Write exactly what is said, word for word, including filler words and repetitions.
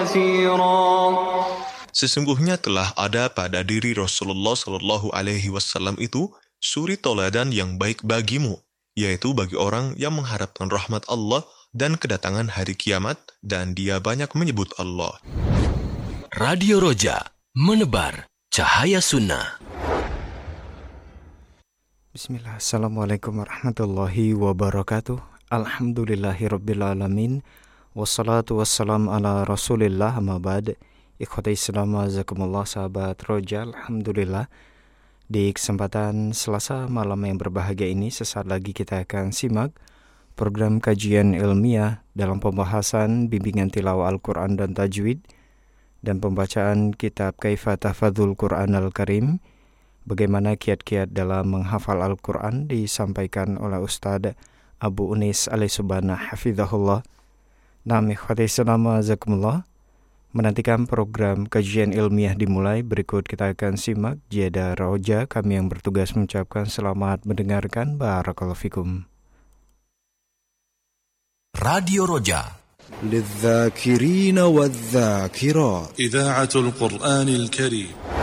Sesungguhnya telah ada pada diri Rasulullah Shallallahu Alaihi Wasallam itu suri toladan yang baik bagimu, yaitu bagi orang yang mengharapkan rahmat Allah dan kedatangan hari kiamat, dan dia banyak menyebut Allah. Radio Roja, menebar cahaya sunnah. Bismillah, Assalamualaikum warahmatullahi wabarakatuh. Alhamdulillahirrabbilalamin. Wassalatu wassalam ala rasulillah, amma ba'd. Ikhwati Islam, azakumullah, sahabat Roja. Alhamdulillah, di kesempatan Selasa malam yang berbahagia ini, sesaat lagi kita akan simak program kajian ilmiah dalam pembahasan bimbingan tilawah Al-Quran dan Tajwid dan pembacaan kitab Kaifa Tahfadzul Quran Al-Karim, bagaimana kiat-kiat dalam menghafal Al-Quran, disampaikan oleh Ustadz Abu Unis Alaisubana Hafizahullah. Nah, ikhwati Islam, azakumullah, menantikan program kajian ilmiah dimulai, berikut kita akan simak Jeda Roja. Kami yang bertugas mengucapkan selamat mendengarkan. Barakallahu fikum. Radio Roja, للذاكرين والذاكرات إذاعة القرآن الكريم.